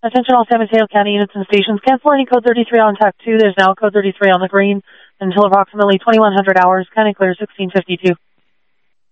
Attention all San Mateo County units and stations. Cancel any code 33 on TAC 2. There's now code 33 on the green until approximately 2100 hours. County clear 1652.